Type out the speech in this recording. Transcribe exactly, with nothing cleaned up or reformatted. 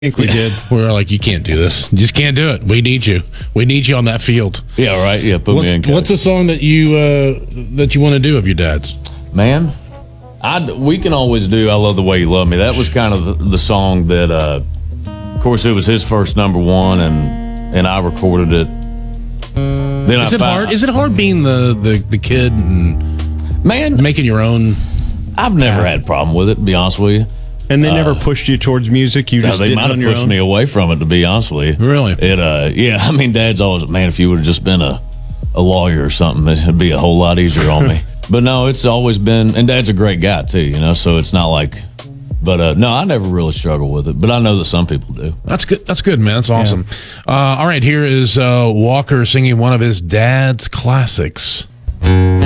think we did. We were like, you can't do this. You just can't do it. We need you. We need you on that field. Yeah, right. Yeah, put what's, me in. Coach. What's a song that you uh, that you want to do of your dad's? Man, I we can always do "I Love the Way You Love Me." That was kind of the, the song that, uh, of course, it was his first number one, and and I recorded it. Then Is I it found, hard? Is it hard being the, the, the kid and man making your own? I've never had a problem with it, to be honest with you. And they uh, never pushed you towards music. You no, just they did might it have on your pushed own? me away from it, to be honest with you. Really? It, uh, yeah. I mean, Dad's always, man, if you would have just been a, a lawyer or something, it'd be a whole lot easier on me. But no, it's always been, and Dad's a great guy too, you know. So it's not like, but uh, no, I never really struggle with it. But I know that some people do. That's good. That's good, man. That's awesome. Yeah. Uh, all right, here is uh, Walker singing one of his dad's classics.